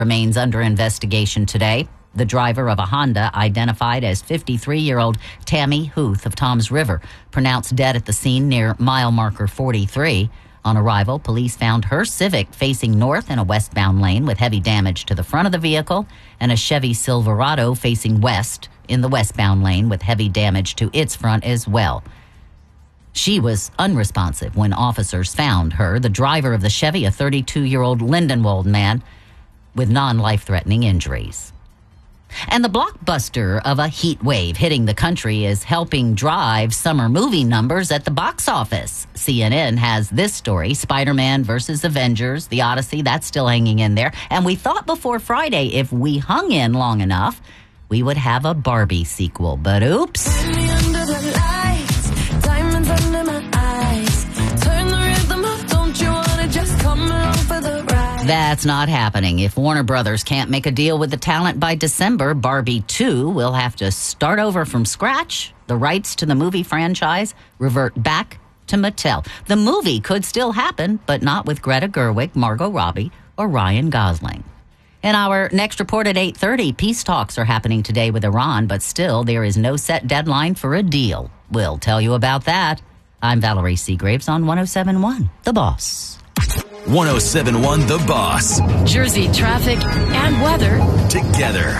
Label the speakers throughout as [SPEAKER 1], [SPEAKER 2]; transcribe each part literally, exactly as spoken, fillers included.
[SPEAKER 1] remains under investigation today. The driver of a Honda, identified as fifty-three-year-old Tammy Huth of Toms River, pronounced dead at the scene near mile marker forty-three. On arrival, police found her Civic facing north in a westbound lane with heavy damage to the front of the vehicle, and a Chevy Silverado facing west in the westbound lane with heavy damage to its front as well. She was unresponsive when officers found her. The driver of the Chevy, a thirty-two-year-old Lindenwold man with non-life-threatening injuries. And the blockbuster of a heat wave hitting the country is helping drive summer movie numbers at the box office. C N N has this story: Spider-Man versus Avengers, The Odyssey, that's still hanging in there. And we thought before Friday, if we hung in long enough, we would have a Barbie sequel. But oops. That's not happening. If Warner Brothers can't make a deal with the talent by December, Barbie two will have to start over from scratch. The rights to the movie franchise revert back to Mattel. The movie could still happen, but not with Greta Gerwig, Margot Robbie, or Ryan Gosling. In our next report at eight thirty, peace talks are happening today with Iran, but still there is no set deadline for a deal. We'll tell you about that. I'm Valerie Seagraves on one oh seven point one, The Boss.
[SPEAKER 2] one oh seven point one The Boss.
[SPEAKER 3] Jersey traffic and weather
[SPEAKER 2] together.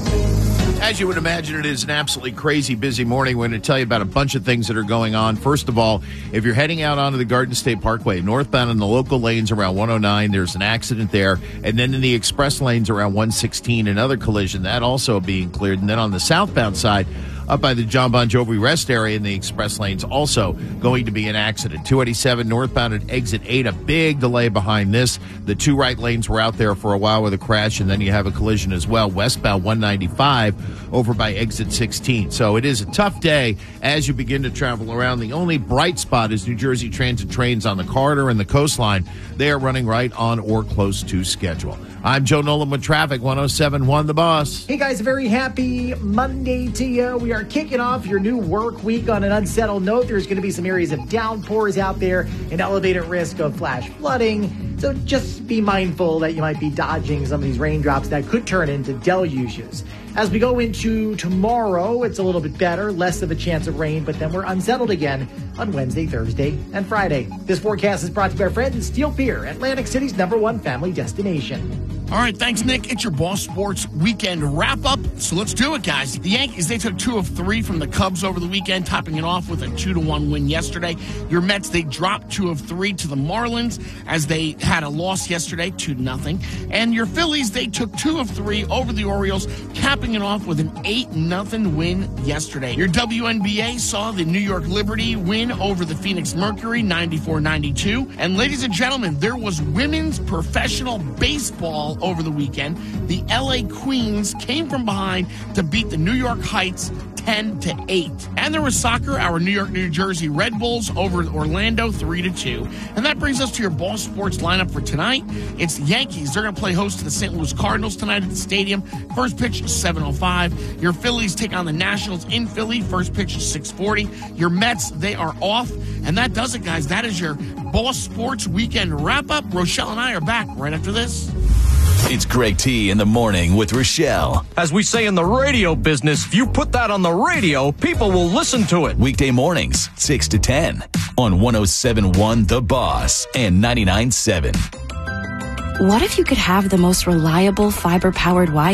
[SPEAKER 4] As you would imagine, it is an absolutely crazy busy morning. We're going to tell you about a bunch of things that are going on. First of all, if you're heading out onto the Garden State Parkway, northbound in the local lanes around one oh nine, there's an accident there. And then in the express lanes around one sixteen, another collision, that also being cleared. And then on the southbound side, up by the John Bon Jovi rest area in the express lanes, also going to be an accident. two eighty-seven northbound at exit eight, a big delay behind this. The two right lanes were out there for a while with a crash, and then you have a collision as well. Westbound one ninety-five over by exit sixteen. So it is a tough day as you begin to travel around. The only bright spot is New Jersey Transit trains on the corridor and the coastline. They are running right on or close to schedule. I'm Joe Nolan with traffic, one oh seven point one The Boss.
[SPEAKER 5] Hey guys, a very happy Monday to you. We are kicking off your new work week on an unsettled note. There's going to be some areas of downpours out there, an elevated risk of flash flooding. So just be mindful that you might be dodging some of these raindrops that could turn into deluges. As we go into tomorrow, it's a little bit better, less of a chance of rain, but then we're unsettled again on Wednesday, Thursday, and Friday. This forecast is brought to you by our friends at Steel Pier, Atlantic City's number one family destination.
[SPEAKER 6] All right, thanks, Nick. It's your Boss Sports weekend wrap-up, so let's do it, guys. The Yankees, they took two of three from the Cubs over the weekend, topping it off with a two to one win yesterday. Your Mets, they dropped two of three to the Marlins as they had a loss yesterday, two to nothing. And your Phillies, they took two of three over the Orioles, capping it off with an eight nothing win yesterday. Your W N B A saw the New York Liberty win over the Phoenix Mercury, ninety-four ninety-two. And ladies and gentlemen, there was women's professional baseball over the weekend. The L A Queens came from behind to beat the New York Heights ten to eight. And there was soccer, our New York, New Jersey Red Bulls over Orlando three to two. And that brings us to your Boss Sports lineup for tonight. It's the Yankees. They're going to play host to the Saint Louis Cardinals tonight at the stadium. First pitch, seven oh five. Your Phillies take on the Nationals in Philly. First pitch, six forty. Your Mets, they are off. And that does it, guys. That is your Boss Sports weekend wrap-up. Rochelle and I are back right after this.
[SPEAKER 2] It's Greg T in the morning with Rochelle.
[SPEAKER 7] As we say in the radio business, if you put that on the radio, people will listen to it.
[SPEAKER 2] Weekday mornings, six to ten on one oh seven point one The Boss and ninety-nine point seven.
[SPEAKER 8] What if you could have the most reliable fiber-powered Wi-Fi